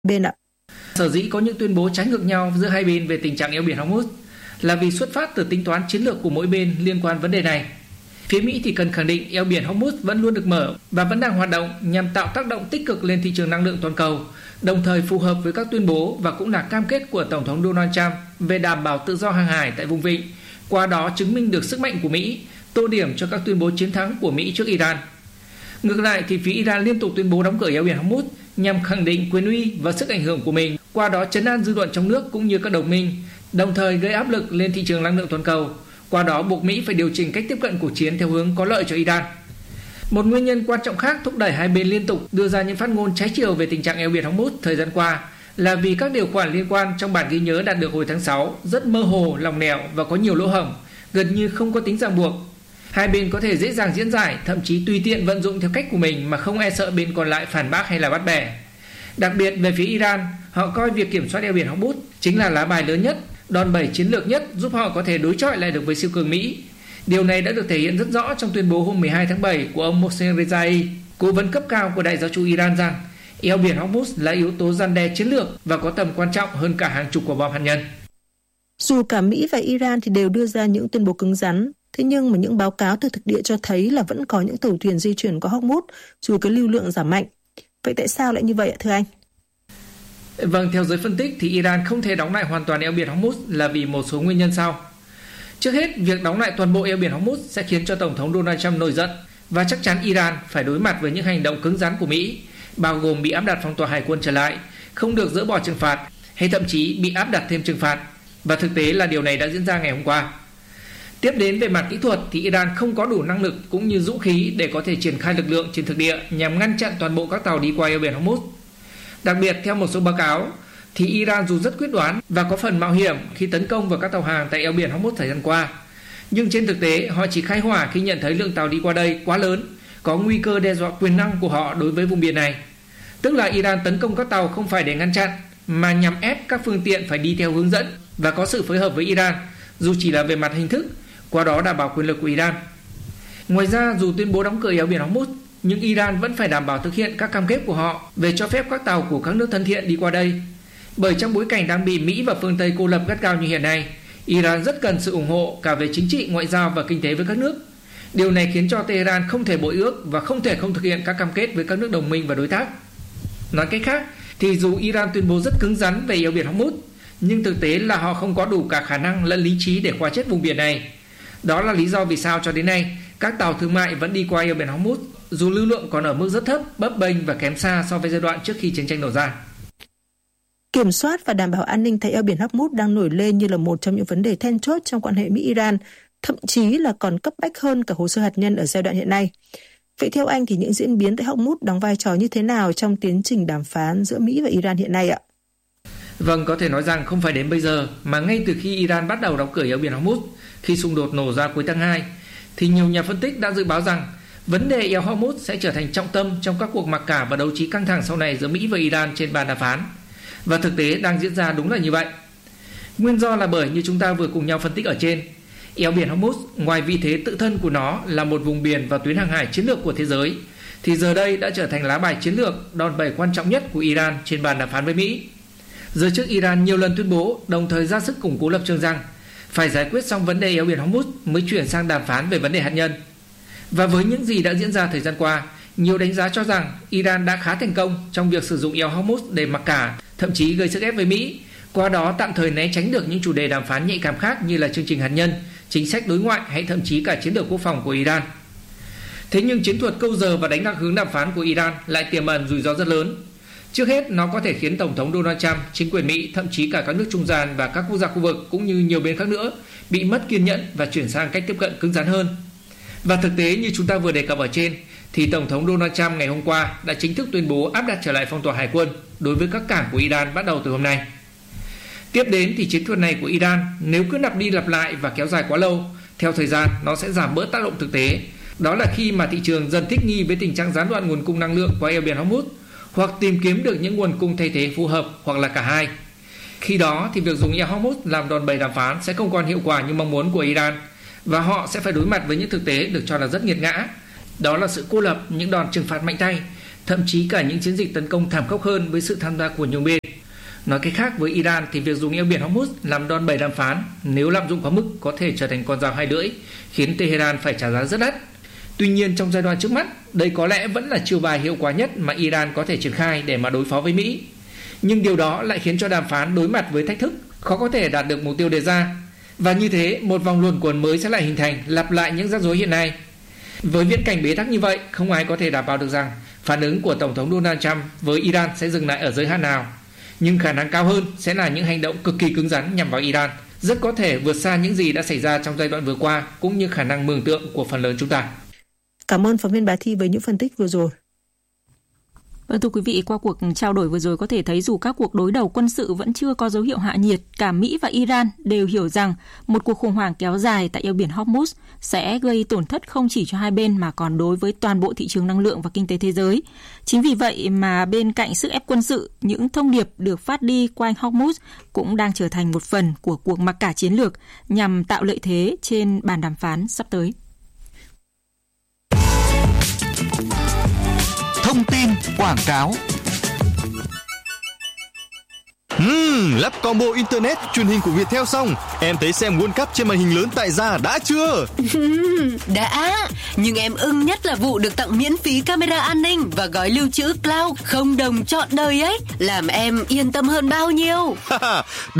bên ạ? Sở dĩ có những tuyên bố trái ngược nhau giữa hai bên về tình trạng eo biển Hormuz là vì xuất phát từ tính toán chiến lược của mỗi bên liên quan vấn đề này. Phía Mỹ thì cần khẳng định eo biển Hormuz vẫn luôn được mở và vẫn đang hoạt động nhằm tạo tác động tích cực lên thị trường năng lượng toàn cầu, đồng thời phù hợp với các tuyên bố và cũng là cam kết của Tổng thống Donald Trump về đảm bảo tự do hàng hải tại vùng vịnh, qua đó chứng minh được sức mạnh của Mỹ, tô điểm cho các tuyên bố chiến thắng của Mỹ trước Iran. Ngược lại thì phía Iran liên tục tuyên bố đóng cửa eo biển Hormuz nhằm khẳng định quyền uy và sức ảnh hưởng của mình, qua đó trấn an dư luận trong nước cũng như các đồng minh, đồng thời gây áp lực lên thị trường năng lượng toàn cầu, qua đó buộc Mỹ phải điều chỉnh cách tiếp cận cuộc chiến theo hướng có lợi cho Iran. Một nguyên nhân quan trọng khác thúc đẩy hai bên liên tục đưa ra những phát ngôn trái chiều về tình trạng eo biển Hormuz thời gian qua là vì các điều khoản liên quan trong bản ghi nhớ đạt được hồi tháng 6 rất mơ hồ, lỏng lẻo và có nhiều lỗ hổng, gần như không có tính ràng buộc. Hai bên có thể dễ dàng diễn giải, thậm chí tùy tiện vận dụng theo cách của mình mà không e sợ bên còn lại phản bác hay là bắt bẻ. Đặc biệt về phía Iran, họ coi việc kiểm soát eo biển Hormuz chính là lá bài lớn nhất, đòn bẩy chiến lược nhất giúp họ có thể đối chọi lại được với siêu cường Mỹ. Điều này đã được thể hiện rất rõ trong tuyên bố hôm 12 tháng 7 của ông Mohsen Rezai, cố vấn cấp cao của Đại giáo chủ Iran rằng eo biển Hormuz là yếu tố răn đe chiến lược và có tầm quan trọng hơn cả hàng chục quả bom hạt nhân. Dù cả Mỹ và Iran thì đều đưa ra những tuyên bố cứng rắn, thế nhưng mà những báo cáo từ thực địa cho thấy là vẫn có những tàu thuyền di chuyển qua Hormuz dù cái lưu lượng giảm mạnh. Vậy tại sao lại như vậy ạ thưa anh? Vâng, theo giới phân tích thì Iran không thể đóng lại hoàn toàn eo biển Hormuz là vì một số nguyên nhân sau. Trước hết, việc đóng lại toàn bộ eo biển Hormuz sẽ khiến cho Tổng thống Donald Trump nổi giận và chắc chắn Iran phải đối mặt với những hành động cứng rắn của Mỹ, bao gồm bị áp đặt phong tỏa hải quân trở lại, không được dỡ bỏ trừng phạt hay thậm chí bị áp đặt thêm trừng phạt. Và thực tế là điều này đã diễn ra ngày hôm qua. Tiếp đến về mặt kỹ thuật thì Iran không có đủ năng lực cũng như dũng khí để có thể triển khai lực lượng trên thực địa nhằm ngăn chặn toàn bộ các tàu đi qua eo biển Hormuz. Đặc biệt, theo một số báo cáo, thì Iran dù rất quyết đoán và có phần mạo hiểm khi tấn công vào các tàu hàng tại eo biển Hormuz thời gian qua, nhưng trên thực tế họ chỉ khai hỏa khi nhận thấy lượng tàu đi qua đây quá lớn, có nguy cơ đe dọa quyền năng của họ đối với vùng biển này. Tức là Iran tấn công các tàu không phải để ngăn chặn, mà nhằm ép các phương tiện phải đi theo hướng dẫn và có sự phối hợp với Iran, dù chỉ là về mặt hình thức, qua đó đảm bảo quyền lực của Iran. Ngoài ra, dù tuyên bố đóng cửa eo biển Hormuz, nhưng Iran vẫn phải đảm bảo thực hiện các cam kết của họ về cho phép các tàu của các nước thân thiện đi qua đây. Bởi trong bối cảnh đang bị Mỹ và phương Tây cô lập gắt gao như hiện nay, Iran rất cần sự ủng hộ cả về chính trị, ngoại giao và kinh tế với các nước. Điều này khiến cho Tehran không thể bội ước và không thể không thực hiện các cam kết với các nước đồng minh và đối tác. Nói cách khác, thì dù Iran tuyên bố rất cứng rắn về eo biển Hormuz, nhưng thực tế là họ không có đủ cả khả năng lẫn lý trí để khóa chết vùng biển này. Đó là lý do vì sao cho đến nay các tàu thương mại vẫn đi qua eo biển Hormuz, dù lưu lượng còn ở mức rất thấp, bấp bênh và kém xa so với giai đoạn trước khi chiến tranh nổ ra. Kiểm soát và đảm bảo an ninh tại eo biển Hormuz đang nổi lên như là một trong những vấn đề then chốt trong quan hệ Mỹ-Iran, thậm chí là còn cấp bách hơn cả hồ sơ hạt nhân ở giai đoạn hiện nay. Vậy theo anh thì những diễn biến tại Hormuz đóng vai trò như thế nào trong tiến trình đàm phán giữa Mỹ và Iran hiện nay ạ? Vâng, có thể nói rằng không phải đến bây giờ mà ngay từ khi Iran bắt đầu đóng cửa eo biển Hormuz, khi xung đột nổ ra cuối tháng 2, thì nhiều nhà phân tích đã dự báo rằng vấn đề eo Hormuz sẽ trở thành trọng tâm trong các cuộc mặc cả và đấu trí căng thẳng sau này giữa Mỹ và Iran trên bàn đàm phán. Và thực tế đang diễn ra đúng là như vậy. Nguyên do là bởi như chúng ta vừa cùng nhau phân tích ở trên, eo biển Hormuz ngoài vị thế tự thân của nó là một vùng biển và tuyến hàng hải chiến lược của thế giới, thì giờ đây đã trở thành lá bài chiến lược, đòn bẩy quan trọng nhất của Iran trên bàn đàm phán với Mỹ. Giờ trước Iran nhiều lần tuyên bố, đồng thời ra sức củng cố lập trường rằng phải giải quyết xong vấn đề eo biển Hormuz mới chuyển sang đàm phán về vấn đề hạt nhân. Và với những gì đã diễn ra thời gian qua, nhiều đánh giá cho rằng Iran đã khá thành công trong việc sử dụng eo Hormuz để mặc cả, thậm chí gây sức ép với Mỹ, qua đó tạm thời né tránh được những chủ đề đàm phán nhạy cảm khác như là chương trình hạt nhân, chính sách đối ngoại hay thậm chí cả chiến lược quốc phòng của Iran. Thế nhưng chiến thuật câu giờ và đánh lạc hướng đàm phán của Iran lại tiềm ẩn rủi ro rất lớn. Trước hết, nó có thể khiến Tổng thống Donald Trump, chính quyền Mỹ, thậm chí cả các nước trung gian và các quốc gia khu vực cũng như nhiều bên khác nữa bị mất kiên nhẫn và chuyển sang cách tiếp cận cứng rắn hơn. Và thực tế như chúng ta vừa đề cập ở trên, thì Tổng thống Donald Trump ngày hôm qua đã chính thức tuyên bố áp đặt trở lại phong tỏa hải quân đối với các cảng của Iran bắt đầu từ hôm nay. Tiếp đến thì chiến thuật này của Iran nếu cứ lặp đi lặp lại và kéo dài quá lâu, theo thời gian nó sẽ giảm bớt tác động thực tế. Đó là khi mà thị trường dần thích nghi với tình trạng gián đoạn nguồn cung năng lượng qua eo biển Hormuz, hoặc tìm kiếm được những nguồn cung thay thế phù hợp, hoặc là cả hai. Khi đó thì việc dùng eo Hormuz làm đòn bẩy đàm phán sẽ không còn hiệu quả như mong muốn của Iran, và họ sẽ phải đối mặt với những thực tế được cho là rất nghiệt ngã. Đó là sự cô lập, những đòn trừng phạt mạnh tay, thậm chí cả những chiến dịch tấn công thảm khốc hơn với sự tham gia của nhiều bên. Nói cách khác, với Iran thì việc dùng eo biển Hormuz làm đòn bẩy đàm phán nếu lạm dụng quá mức có thể trở thành con dao hai lưỡi, khiến Tehran phải trả giá rất đắt. Tuy nhiên, trong giai đoạn trước mắt, đây có lẽ vẫn là chiêu bài hiệu quả nhất mà Iran có thể triển khai để mà đối phó với Mỹ. Nhưng điều đó lại khiến cho đàm phán đối mặt với thách thức, khó có thể đạt được mục tiêu đề ra. Và như thế, một vòng luẩn quẩn mới sẽ lại hình thành, lặp lại những rắc rối hiện nay. Với viễn cảnh bế tắc như vậy, không ai có thể đảm bảo được rằng phản ứng của Tổng thống Donald Trump với Iran sẽ dừng lại ở giới hạn nào. Nhưng khả năng cao hơn sẽ là những hành động cực kỳ cứng rắn nhằm vào Iran, rất có thể vượt xa những gì đã xảy ra trong giai đoạn vừa qua, cũng như khả năng mường tượng của phần lớn chúng ta. Cảm ơn phóng viên Bá Thi với những phân tích vừa rồi. Vâng, thưa quý vị, qua cuộc trao đổi vừa rồi có thể thấy dù các cuộc đối đầu quân sự vẫn chưa có dấu hiệu hạ nhiệt, cả Mỹ và Iran đều hiểu rằng một cuộc khủng hoảng kéo dài tại eo biển Hormuz sẽ gây tổn thất không chỉ cho hai bên mà còn đối với toàn bộ thị trường năng lượng và kinh tế thế giới. Chính vì vậy mà bên cạnh sức ép quân sự, những thông điệp được phát đi quanh Hormuz cũng đang trở thành một phần của cuộc mặc cả chiến lược nhằm tạo lợi thế trên bàn đàm phán sắp tới. Thông tin quảng cáo. Lắp combo internet truyền hình của Viettel xong, em thấy xem World Cup trên màn hình lớn tại gia đã chưa? Đã, nhưng em ưng nhất là vụ được tặng miễn phí camera an ninh và gói lưu trữ cloud không đồng trọn đời ấy, làm em yên tâm hơn bao nhiêu.